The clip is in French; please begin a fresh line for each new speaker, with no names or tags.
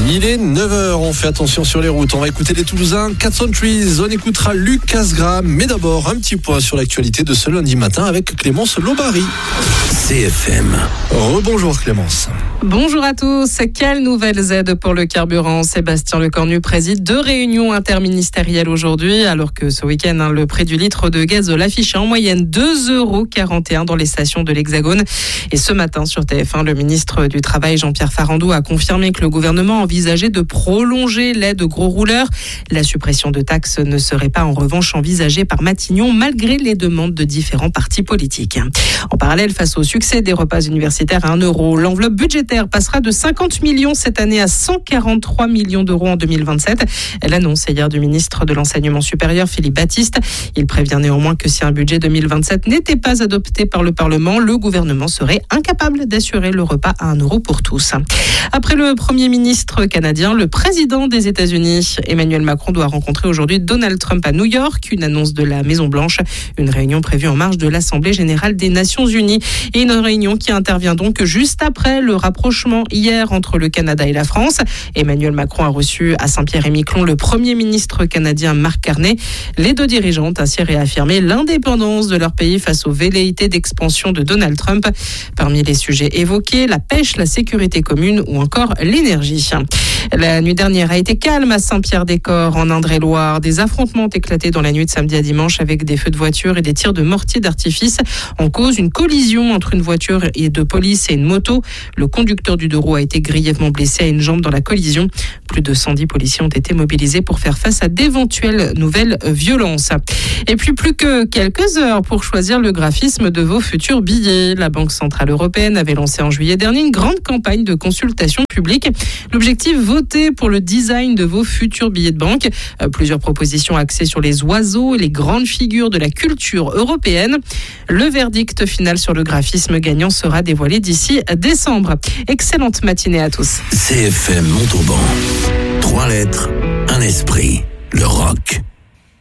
Il est 9h, on fait attention sur les routes. On va écouter les Toulousains, 4 Trees. On écoutera Lucas Graham. Mais d'abord, un petit point sur l'actualité de ce lundi matin avec Clémence Lobary.
CFM.
Rebonjour Clémence.
Bonjour à tous. Quelles nouvelles aides pour le carburant ? Sébastien Lecornu préside 2 réunions interministérielles aujourd'hui, alors que ce week-end, le prix du litre de gaz l'affichait en moyenne 2,41 € dans les stations de l'Hexagone. Et ce matin, sur TF1, le ministre du Travail, Jean-Pierre Farandou, a confirmé que le gouvernement envisageait de prolonger l'aide aux gros rouleurs. La suppression de taxes ne serait pas en revanche envisagée par Matignon, malgré les demandes de différents partis politiques. En parallèle, face au succès des repas universitaires à 1 €, l'enveloppe budgétaire passera de 50 millions cette année à 143 millions d'euros en 2027. L'annonce hier du ministre de l'Enseignement supérieur, Philippe Baptiste. Il prévient néanmoins que si un budget 2027 n'était pas adopté par le Parlement, le gouvernement serait incapable d'assurer le repas à 1 € pour tous. Après le Premier ministre canadien, le président des États-Unis, Emmanuel Macron, doit rencontrer aujourd'hui Donald Trump à New York, une annonce de la Maison-Blanche, une réunion prévue en marge de l'Assemblée générale des Nations unies et une réunion qui intervient donc juste après le rapprochement hier entre le Canada et la France. Emmanuel Macron a reçu à Saint-Pierre-et-Miquelon le Premier ministre canadien Mark Carney. Les 2 dirigeants ont ainsi réaffirmé l'indépendance de leur pays face aux velléités d'expansion de Donald Trump. Parmi les sujets évoqués, la pêche, la sécurité commune ou encore l'énergie. La nuit dernière a été calme à Saint-Pierre-des-Corps, en Indre-et-Loire. Des affrontements ont éclaté dans la nuit de samedi à dimanche avec des feux de voiture et des tirs de mortier d'artifice. En cause, une collision entre une voiture de police et une moto. Le conducteur du 2 roues a été grièvement blessé à une jambe dans la collision. Plus de 110 policiers ont été mobilisés pour faire face à d'éventuelles nouvelles violences. Et puis plus que quelques heures pour choisir le graphisme de vos futurs billets. La Banque Centrale Européenne avait lancé en juillet dernier une grande campagne de consultation publique. L'objectif, voter pour le design de vos futurs billets de banque. Plusieurs propositions axées sur les oiseaux et les grandes figures de la culture européenne. Le verdict final sur le graphisme gagnant sera dévoilé d'ici décembre. Excellente matinée à tous.
CFM Montauban. 3 lettres, un esprit. Le rock.